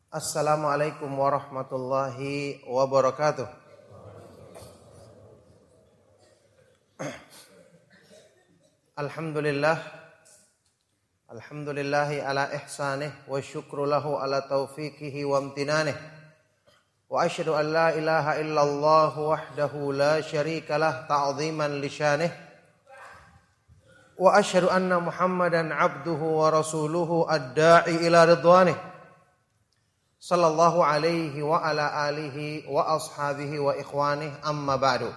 Assalamualaikum warahmatullahi wabarakatuh. Alhamdulillahi ala ihsanih wa syukru lahu ala taufiqihi wa amtinanih. Wa asyhadu an la ilaha illallah wahdahu la syarika lah ta'ziman li syanih. Wa asyhadu anna Muhammadan abduhu wa rasuluhu ad-da'i ila ridwanih. Sallallahu alaihi wa ala alihi wa ashabihi wa ikhwanih, amma ba'du.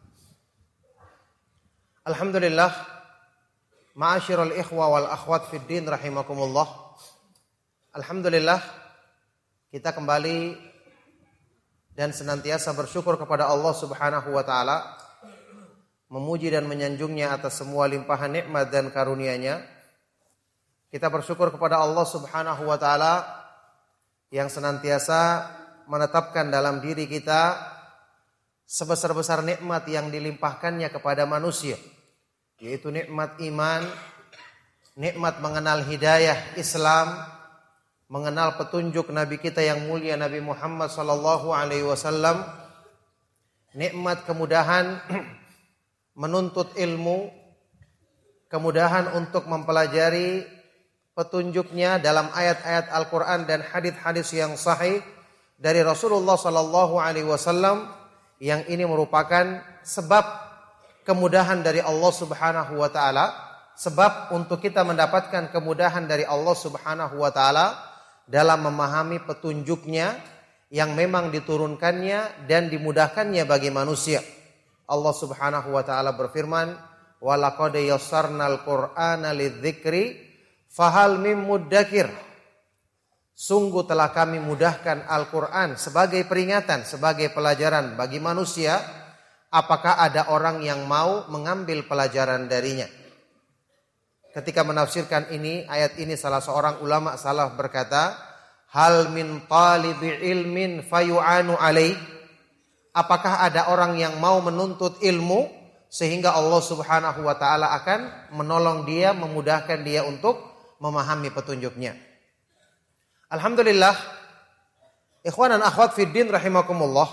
Alhamdulillah, ma'asyiral ikhwa wal akhwat fid din rahimakumullah. Alhamdulillah, kita kembali dan senantiasa bersyukur kepada Allah Subhanahu wa taala, memuji dan menyanjungnya atas semua limpahan nikmat dan karunia-Nya. Kita bersyukur kepada Allah Subhanahu wa taala yang senantiasa menetapkan dalam diri kita sebesar-besar nikmat yang dilimpahkannya kepada manusia, yaitu nikmat iman, nikmat mengenal hidayah Islam, mengenal petunjuk Nabi kita yang mulia Nabi Muhammad sallallahu alaihi wasallam, nikmat kemudahan menuntut ilmu, kemudahan untuk mempelajari petunjuknya dalam ayat-ayat Al-Quran dan hadis-hadis yang sahih dari Rasulullah sallallahu alaihi wasallam, yang ini merupakan sebab kemudahan dari Allah Subhanahu wa taala, sebab untuk kita mendapatkan kemudahan dari Allah Subhanahu wa taala dalam memahami petunjuknya yang memang diturunkannya dan dimudahkannya bagi manusia. Allah Subhanahu wa taala berfirman, "Wa laqad yassarnal Qur'ana lidzikri fahal mim muddakir." Sungguh telah kami mudahkan Al-Quran sebagai peringatan, sebagai pelajaran bagi manusia. Apakah ada orang yang mau mengambil pelajaran darinya? Ketika menafsirkan ini, ayat ini, salah seorang ulama salaf berkata, hal min talibi ilmin fayu'anu alaih. Apakah ada orang yang mau menuntut ilmu sehingga Allah Subhanahu wa taala akan menolong dia, memudahkan dia untuk memahami petunjuknya. Alhamdulillah, ikhwan dan akhwat fid din rahimakumullah.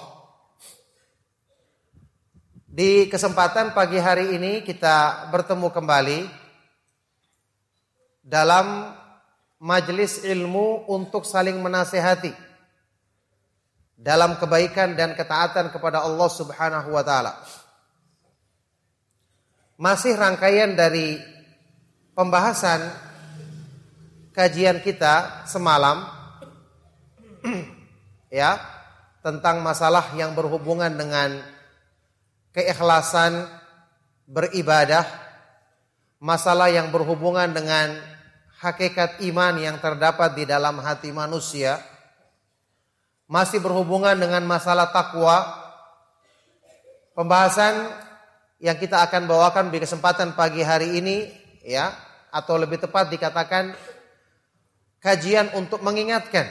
Di kesempatan pagi hari ini kita bertemu kembali dalam majelis ilmu untuk saling menasihati dalam kebaikan dan ketaatan kepada Allah Subhanahu wa taala. Masih rangkaian dari pembahasan kajian kita semalam ya, tentang masalah yang berhubungan dengan keikhlasan beribadah, masalah yang berhubungan dengan hakikat iman yang terdapat di dalam hati manusia, masih berhubungan dengan masalah takwa. Pembahasan yang kita akan bawakan di kesempatan pagi hari ini ya, atau lebih tepat dikatakan kajian untuk mengingatkan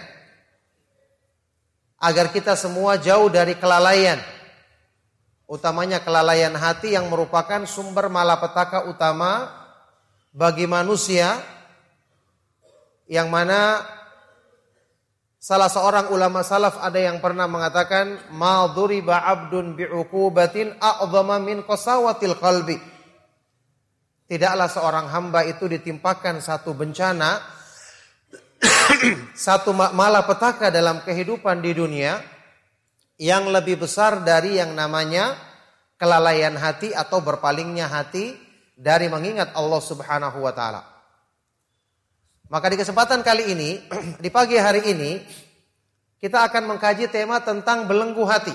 agar kita semua jauh dari kelalaian, utamanya kelalaian hati yang merupakan sumber malapetaka utama bagi manusia, yang mana salah seorang ulama salaf ada yang pernah mengatakan, ma dhuriba 'abdun bi'uqubatin a'dhama min qasawatil qalbi. Tidaklah seorang hamba itu ditimpakan satu bencana, satu malapetaka dalam kehidupan di dunia yang lebih besar dari yang namanya kelalaian hati atau berpalingnya hati dari mengingat Allah Subhanahu wa taala. Maka di kesempatan kali ini, di pagi hari ini, kita akan mengkaji tema tentang belenggu hati.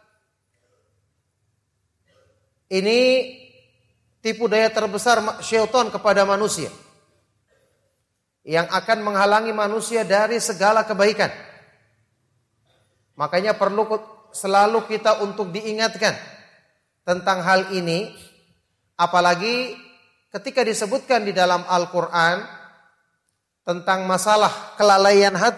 Ini tipu daya terbesar syaitan kepada manusia, yang akan menghalangi manusia dari segala kebaikan. Makanya perlu selalu kita untuk diingatkan tentang hal ini, apalagi ketika disebutkan di dalam Al-Quran tentang masalah kelalaian hati